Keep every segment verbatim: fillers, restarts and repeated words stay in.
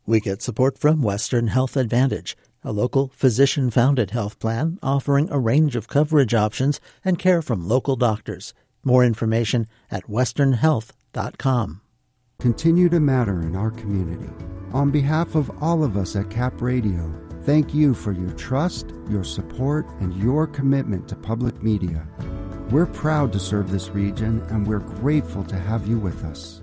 We get support from Western Health Advantage, a local physician-founded health plan offering a range of coverage options and care from local doctors. More information at western health dot com. Continue to matter in our community. On behalf of all of us at Cap Radio, thank you for your trust, your support, and your commitment to public media. We're proud to serve this region, and we're grateful to have you with us.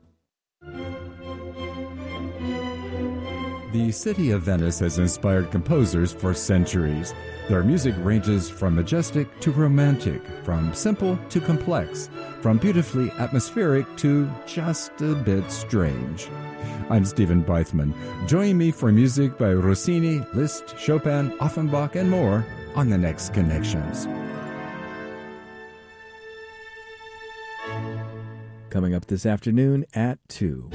The city of Venice has inspired composers for centuries. Their music ranges from majestic to romantic, from simple to complex, from beautifully atmospheric to just a bit strange. I'm Stephen Beithman. Join me for music by Rossini, Liszt, Chopin, Offenbach, and more on The Next Connections. Coming up this afternoon at two.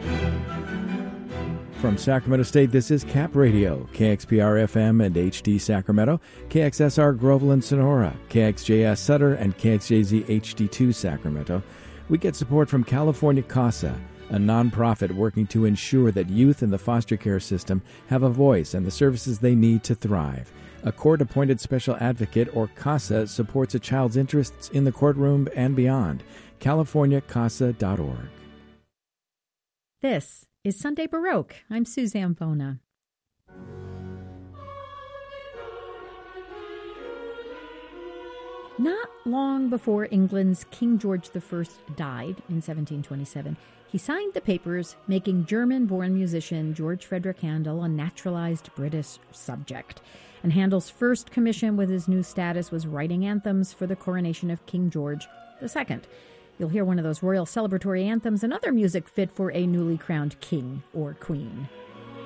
From Sacramento State, this is Cap Radio, K X P R F M and H D Sacramento, K X S R Groveland Sonora, K X J S Sutter, and K X J Z H D two Sacramento. We get support from California CASA, a nonprofit working to ensure that youth in the foster care system have a voice and the services they need to thrive. A court-appointed special advocate, or CASA, supports a child's interests in the courtroom and beyond. california casa dot org. This is Sunday Baroque. I'm Suzanne Bona. Not long before England's King George the First died in seventeen twenty-seven, he signed the papers making German-born musician George Frederick Handel a naturalized British subject. And Handel's first commission with his new status was writing anthems for the coronation of King George the Second. You'll hear one of those royal celebratory anthems and other music fit for a newly crowned king or queen.